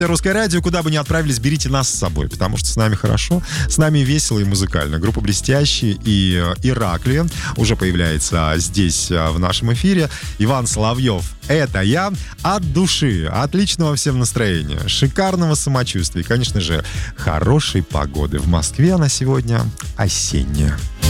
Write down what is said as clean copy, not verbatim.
Русское радио, куда бы ни отправились, берите нас с собой, потому что с нами хорошо, с нами весело и музыкально. Группа «Блестящие» и «Иракли» уже появляется здесь в нашем эфире. Иван Соловьев — это я. От души, отличного всем настроения, шикарного самочувствия и, конечно же, хорошей погоды. В Москве она сегодня осенняя.